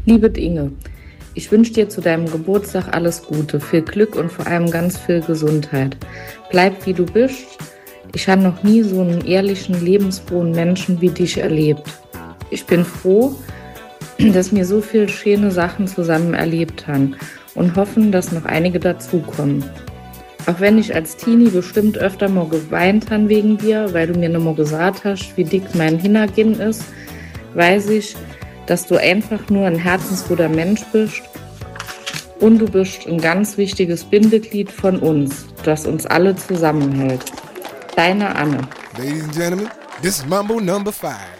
Liebe Inge, ich wünsche dir zu deinem Geburtstag alles Gute, viel Glück und vor allem ganz viel Gesundheit. Bleib wie du bist. Ich habe noch nie so einen ehrlichen, lebensfrohen Menschen wie dich erlebt. Ich bin froh, dass wir so viele schöne Sachen zusammen erlebt haben und hoffen, dass noch einige dazukommen. Auch wenn ich als Teenie bestimmt öfter mal geweint habe wegen dir, weil du mir noch mal gesagt hast, wie dick mein Hintergin ist, weiß ich, dass du einfach nur ein herzensguter Mensch bist und du bist ein ganz wichtiges Bindeglied von uns, das uns alle zusammenhält. Deine Anne. Ladies and gentlemen, this is Mambo number 5.